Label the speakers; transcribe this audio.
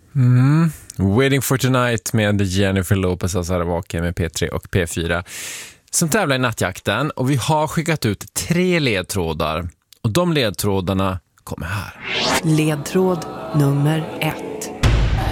Speaker 1: Waiting for Tonight med Jennifer Lopez och Sara Wahlgren med P3 och P4 som tävlar i nattjakten, och vi har skickat ut 3 ledtrådar och de ledtrådarna kommer här.
Speaker 2: Ledtråd nummer 1.